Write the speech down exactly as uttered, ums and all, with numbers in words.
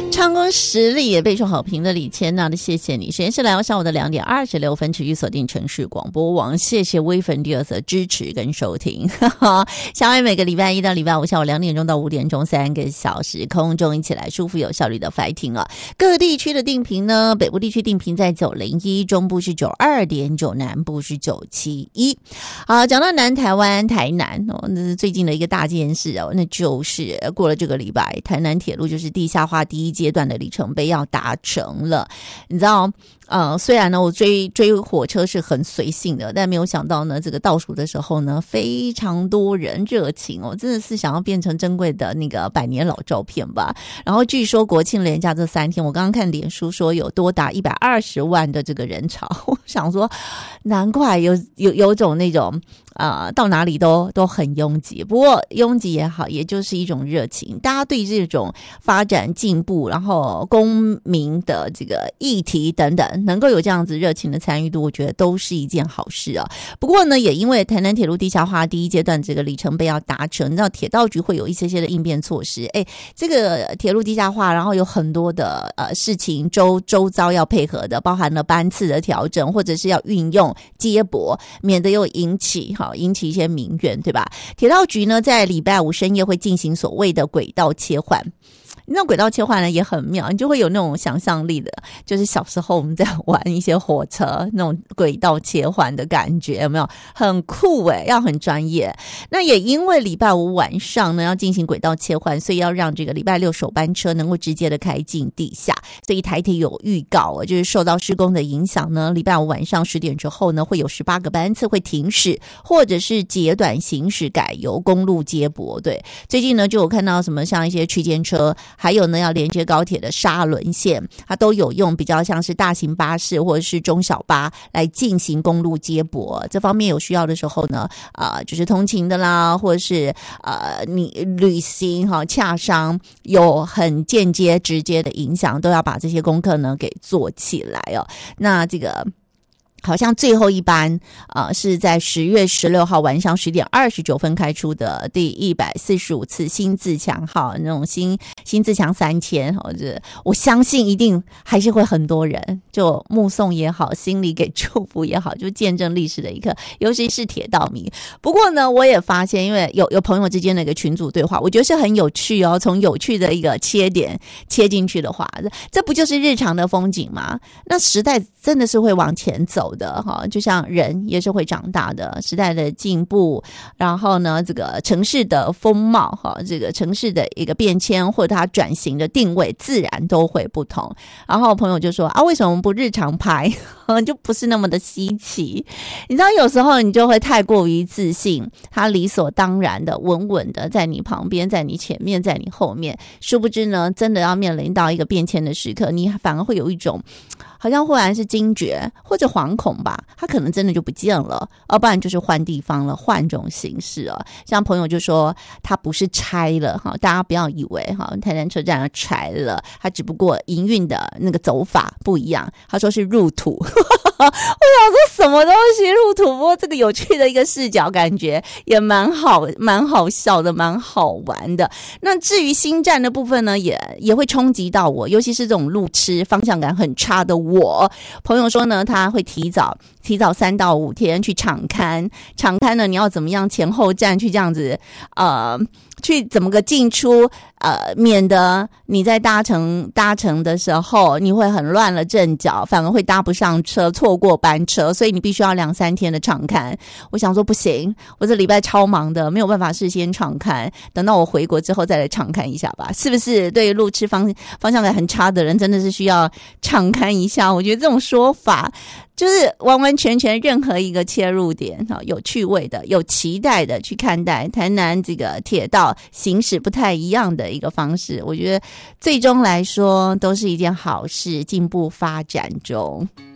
唱功实力也备受好评的李千娜的谢谢你。时间是来到上午的两点二十六分，持续锁定城市广播网，谢谢微粉第二次支持跟收听。下面每个礼拜一到礼拜五下午两点钟到五点钟三个小时空中一起来舒服有效率的 fighting 啊。各地区的定频呢，北部地区定频在九零一，中部是九二点九，南部是九七一。好，讲到南台湾台南哦，那是最近的一个大件事哦，那就是过了这个礼拜，台南铁路就是地下化第一阶段的里程碑要达成了。你知道呃，虽然呢我追追火车是很随性的，但没有想到呢这个倒数的时候呢非常多人热情哦，真的是想要变成珍贵的那个百年老照片吧。然后据说国庆连假这三天，我刚刚看脸书说有多达一百二十万的这个人潮，我想说难怪有有有种那种呃，到哪里都都很拥挤。不过拥挤也好，也就是一种热情，大家对这种发展进步然后公民的这个议题等等能够有这样子热情的参与度，我觉得都是一件好事啊。不过呢也因为台南铁路地下化第一阶段这个里程碑要达成，你知道铁道局会有一些些的应变措施，诶这个铁路地下化然后有很多的呃事情周周遭要配合的，包含了班次的调整，或者是要运用接驳，免得又引起好引起一些民怨，对吧？铁道局呢在礼拜五深夜会进行所谓的轨道切换。那种轨道切换呢也很妙，你就会有那种想象力的，就是小时候我们在玩一些火车那种轨道切换的感觉，有没有？很酷诶，要很专业。那也因为礼拜五晚上呢要进行轨道切换，所以要让这个礼拜六首班车能够直接的开进地下，所以台铁有预告，就是受到施工的影响呢，礼拜五晚上十点之后呢会有十八个班次会停驶，或者是截短行驶，改由公路接驳。对，最近呢就有看到什么像一些区间车，还有呢要连接高铁的沙仑线，它都有用比较像是大型巴士或者是中小巴来进行公路接驳。这方面有需要的时候呢呃，就是通勤的啦，或者是呃你旅行哈洽商有很间接直接的影响，都要把这些功课呢给做起来哦。那这个好像最后一班呃是在十月十六号晚上十点二十九分开出的第一百四十五次新自强号，那种新新自强三千，我相信一定还是会很多人就目送也好，心里给祝福也好，就见证历史的一刻，尤其是铁道迷。不过呢我也发现，因为有有朋友之间的一个群组对话，我觉得是很有趣哦，从有趣的一个切点切进去的话，这不就是日常的风景吗？那时代真的是会往前走的哈，就像人也是会长大的，时代的进步，然后呢这个城市的风貌哈，这个城市的一个变迁或者它转型的定位自然都会不同。然后朋友就说啊，为什么我们不日常拍就不是那么的稀奇。你知道有时候你就会太过于自信，它理所当然的稳稳的在你旁边，在你前面，在你后面，殊不知呢真的要面临到一个变迁的时刻，你反而会有一种好像忽然是惊觉或者惶恐吧，他可能真的就不见了，要不然就是换地方了，换种形式哦。像朋友就说他不是拆了哈，大家不要以为哈台南车站要拆了，他只不过营运的那个走法不一样，他说是入土我想说什么东西入土，不过这个有趣的一个视角，感觉也蛮好蛮好笑的，蛮好玩的。那至于新站的部分呢，也也会冲击到我，尤其是这种路痴方向感很差的我。朋友说呢他会提早提早三到五天去场勘，场勘呢你要怎么样前后站去这样子呃去怎么个进出，呃，免得你在搭乘搭乘的时候你会很乱了阵脚，反而会搭不上车，错过班车，所以你必须要两三天的场勘。我想说不行，我这礼拜超忙的，没有办法事先场勘，等到我回国之后再来场勘一下吧，是不是？对于路痴方方向感很差的人，真的是需要场勘一下。我觉得这种说法就是完完全全任何一个切入点，有趣味的，有期待的去看待台南这个铁道行驶不太一样的一个方式，我觉得最终来说都是一件好事，进步发展中。